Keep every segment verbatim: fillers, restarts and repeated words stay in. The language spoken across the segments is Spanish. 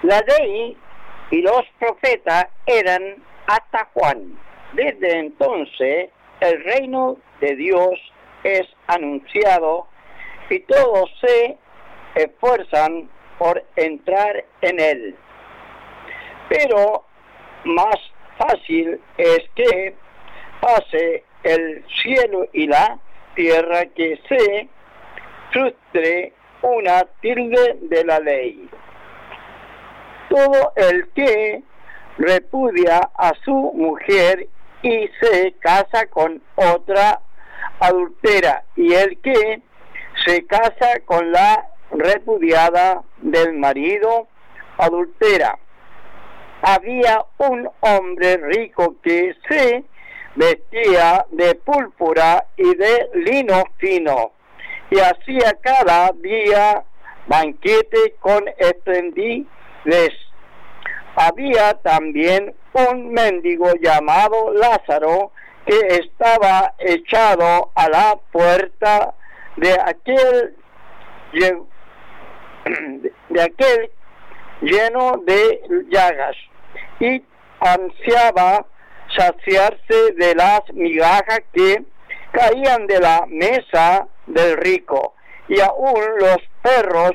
La ley y los profetas eran hasta Juan. Desde entonces el reino de Dios es anunciado y todos se esfuerzan por entrar en él. Pero más fácil es que pase el cielo y la tierra que se frustre una tilde de la ley. Todo el que repudia a su mujer y se casa con otra adúltera, y el que se casa con la repudiada del marido adúltera. Había un hombre rico que se vestía de púrpura y de lino fino, y hacía cada día banquete con esplendidez. Había también un mendigo llamado Lázaro, que estaba echado a la puerta de aquel, de aquel lleno de llagas, y ansiaba saciarse de las migajas que caían de la mesa del rico, y aún los perros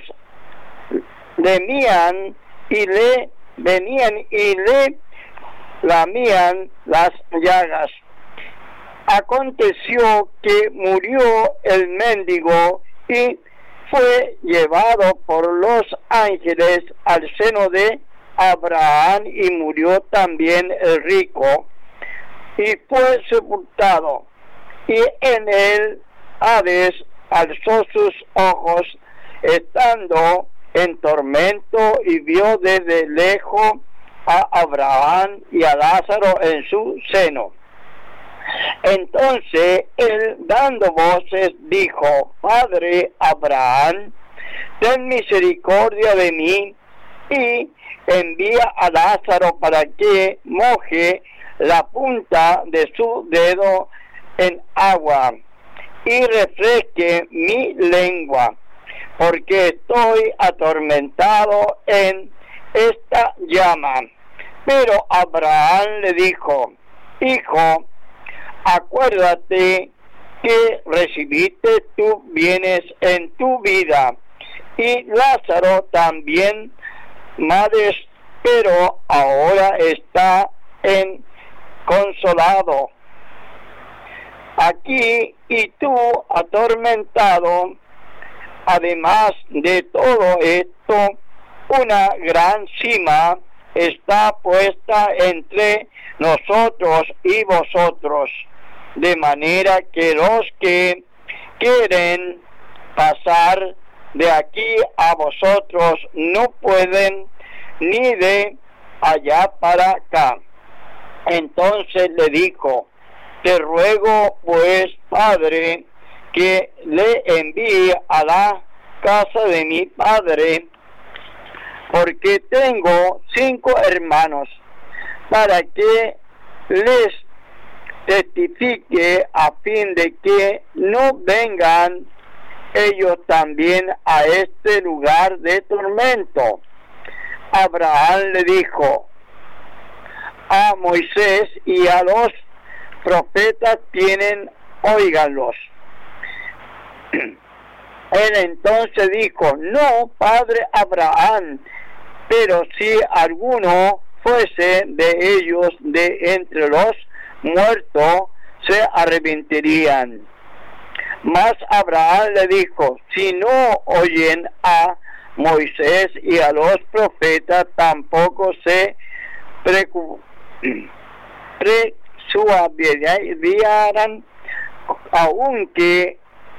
lemían y le venían y le lamían las llagas. Aconteció que murió el mendigo y fue llevado por los ángeles al seno de Abraham, y murió también el rico y fue sepultado, y en el Hades alzó sus ojos estando en tormento y vio desde lejos a Abraham y a Lázaro en su seno. Entonces él, dando voces, dijo: Padre Abraham, ten misericordia de mí y envía a Lázaro para que moje la punta de su dedo en agua y refresque mi lengua, porque estoy atormentado en esta llama. Pero Abraham le dijo: Hijo, acuérdate que recibiste tus bienes en tu vida, y Lázaro también males, pero ahora está en consolado aquí, y tú atormentado. Además de todo esto, una gran cima está puesta entre nosotros y vosotros, de manera que los que quieren pasar de aquí a vosotros no pueden, ni de allá para acá. Entonces le dijo: te ruego pues, Padre, que le envíe a la casa de mi padre, porque tengo cinco hermanos, para que les testifique, a fin de que no vengan ellos también a este lugar de tormento. Abraham le dijo: a Moisés y a los profetas tienen, óiganlos. Él entonces dijo: no, padre Abraham, pero si alguno fuese de ellos de entre los muertos, se arrepentirían. Mas Abraham le dijo: si no oyen a Moisés y a los profetas, tampoco se persuadirán, aunque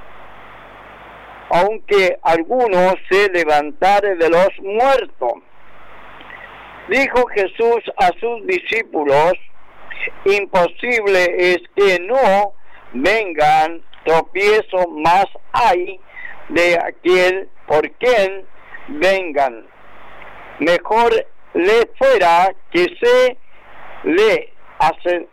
aunque alguno se levantare de los muertos. Dijo Jesús a sus discípulos: imposible es que no vengan tropiezo, más hay de aquel por quien vengan. Mejor le fuera que se le